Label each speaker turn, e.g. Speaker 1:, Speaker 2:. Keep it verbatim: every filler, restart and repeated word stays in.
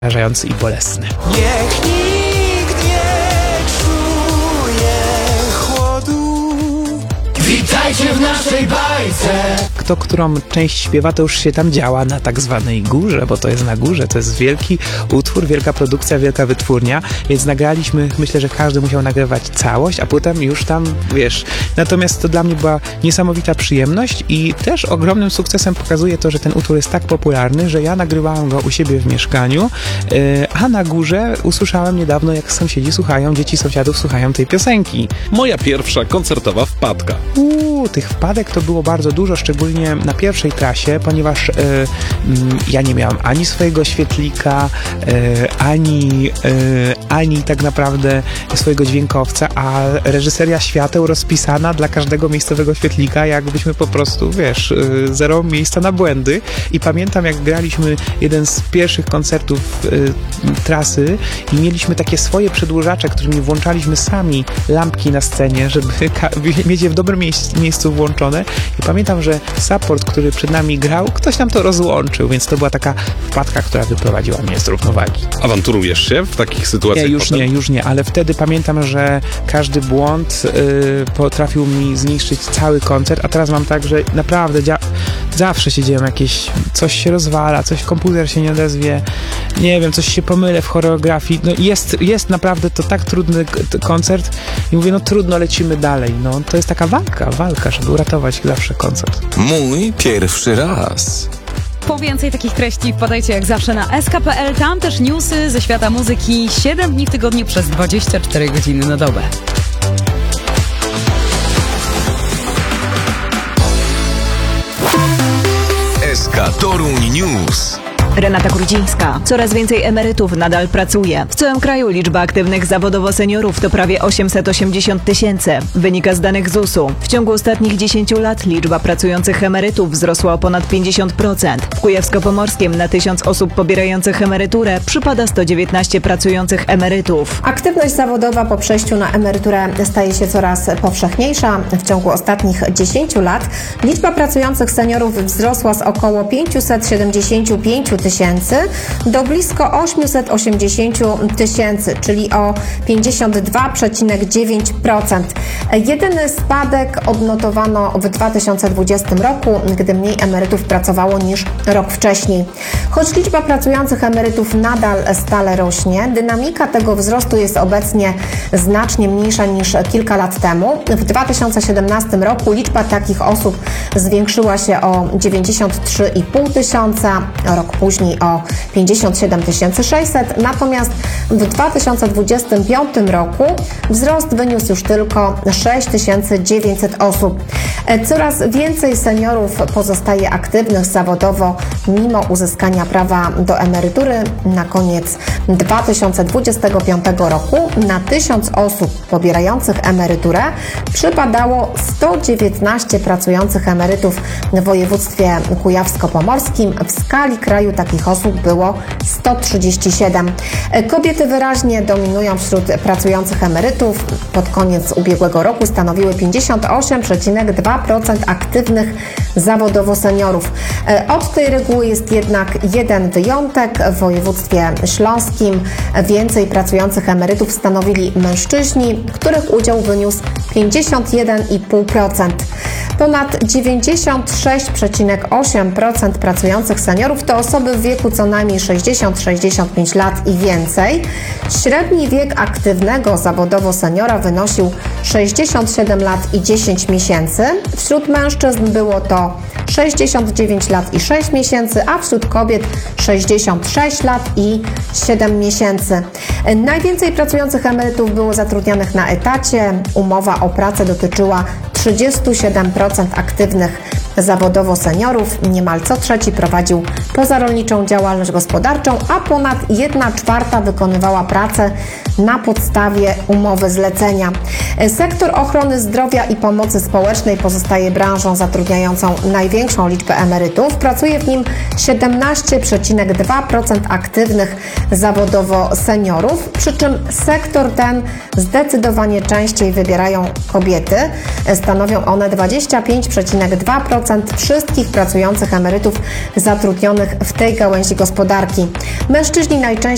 Speaker 1: przerażający i bolesny.
Speaker 2: Niech nikt nie czuje chłodu. Witajcie w naszej bajce.
Speaker 1: Kto którą część śpiewa, to już się tam działa na tak zwanej górze, bo to jest na górze, to jest wielki utwór, wielka produkcja, wielka wytwórnia, więc nagraliśmy, myślę, że każdy musiał nagrywać całość, a potem już tam, wiesz, natomiast to dla mnie była niesamowita przyjemność i też ogromnym sukcesem pokazuje to, że ten utwór jest tak popularny, że ja nagrywałem go u siebie w mieszkaniu, yy, a na górze usłyszałem niedawno, jak sąsiedzi słuchają, dzieci sąsiadów słuchają tej piosenki.
Speaker 3: Moja pierwsza koncertowa wpadka.
Speaker 1: Uuu, tych wpadek to było bardzo dużo, szczególnie na pierwszej trasie, ponieważ y, y, ja nie miałam ani swojego świetlika, y, ani, y, ani tak naprawdę swojego dźwiękowca, a reżyseria świateł rozpisana dla każdego miejscowego świetlika, jakbyśmy po prostu, wiesz, y, zero miejsca na błędy. I pamiętam, jak graliśmy jeden z pierwszych koncertów y, trasy i mieliśmy takie swoje przedłużacze, którymi włączaliśmy sami lampki na scenie, żeby mieć je w dobrym miejscu, miejscu włączone. I pamiętam, że support, który przed nami grał, ktoś nam to rozłączył, więc to była taka wpadka, która wyprowadziła mnie z równowagi.
Speaker 3: Awanturujesz się w takich sytuacjach?
Speaker 1: Nie, już
Speaker 3: potem?
Speaker 1: nie, już nie, ale wtedy pamiętam, że każdy błąd y, potrafił mi zniszczyć cały koncert, a teraz mam tak, że naprawdę dzia- zawsze się dzieją jakieś, coś się rozwala, coś, komputer się nie odezwie, nie wiem, coś się pomylę w choreografii, no jest, jest naprawdę to tak trudny k- koncert i mówię, no trudno, lecimy dalej, no to jest taka walka, walka, żeby uratować zawsze koncert.
Speaker 2: Mój pierwszy raz.
Speaker 4: Po więcej takich treści wpadajcie jak zawsze na es ka kropka pe el, tam też newsy ze świata muzyki siedem dni w tygodniu przez dwadzieścia cztery godziny na dobę.
Speaker 2: es ka Toruń News.
Speaker 5: Renata Grudzińska. Coraz więcej emerytów nadal pracuje. W całym kraju liczba aktywnych zawodowo seniorów to prawie osiemset osiemdziesiąt tysięcy. Wynika z danych zusu. W ciągu ostatnich dziesięciu lat liczba pracujących emerytów wzrosła o ponad pięćdziesiąt procent. W Kujawsko-Pomorskim na tysiąc osób pobierających emeryturę przypada sto dziewiętnaście pracujących emerytów.
Speaker 6: Aktywność zawodowa po przejściu na emeryturę staje się coraz powszechniejsza. W ciągu ostatnich dziesięciu lat liczba pracujących seniorów wzrosła z około pięćset siedemdziesiąt pięć tysięcy do blisko osiemset osiemdziesiąt tysięcy, czyli o pięćdziesiąt dwa przecinek dziewięć procent. Jedyny spadek odnotowano w dwa tysiące dwudziestym roku, gdy mniej emerytów pracowało niż rok wcześniej. Choć liczba pracujących emerytów nadal stale rośnie, dynamika tego wzrostu jest obecnie znacznie mniejsza niż kilka lat temu. W dwa tysiące siedemnastym roku liczba takich osób zwiększyła się o dziewięćdziesiąt trzy i pół tysiąca, rok później o pięćdziesiąt siedem tysięcy sześćset, natomiast w dwa tysiące dwudziestym piątym roku wzrost wyniósł już tylko sześć tysięcy dziewięćset osób. Coraz więcej seniorów pozostaje aktywnych zawodowo mimo uzyskania prawa do emerytury. Na koniec dwa tysiące dwudziestego piątego roku na tysiąc osób pobierających emeryturę przypadało sto dziewiętnaście pracujących emerytów w województwie kujawsko-pomorskim. W skali kraju takich osób było sto trzydzieści siedem. Kobiety wyraźnie dominują wśród pracujących emerytów. Pod koniec ubiegłego roku stanowiły pięćdziesiąt osiem przecinek dwa procent aktywnych zawodowo seniorów. Od tej reguły jest jednak jeden wyjątek. W województwie śląskim więcej pracujących emerytów stanowili mężczyźni, których udział wyniósł pięćdziesiąt jeden i pół procent. Ponad dziewięćdziesiąt sześć przecinek osiem procent pracujących seniorów to osoby w wieku co najmniej sześćdziesiąt do sześćdziesięciu pięciu lat i więcej. Średni wiek aktywnego zawodowo seniora wynosił sześćdziesiąt siedem lat i dziesięć miesięcy. Wśród mężczyzn było to sześćdziesiąt dziewięć lat i sześć miesięcy, a wśród kobiet sześćdziesiąt sześć lat i siedem miesięcy. Najwięcej pracujących emerytów było zatrudnionych na etacie. Umowa o pracę dotyczyła trzydzieści siedem procent aktywnych zawodowo seniorów. Niemal co trzeci prowadził pozarolniczą działalność gospodarczą, a ponad jedna czwarta wykonywała pracę na podstawie umowy zlecenia. Sektor ochrony zdrowia i pomocy społecznej pozostaje branżą zatrudniającą największą liczbę emerytów. Pracuje w nim siedemnaście przecinek dwa procent aktywnych zawodowo seniorów, przy czym sektor ten zdecydowanie częściej wybierają kobiety. Stanowią one dwadzieścia pięć przecinek dwa procent wszystkich pracujących emerytów zatrudnionych w tej gałęzi gospodarki. Mężczyźni najczęściej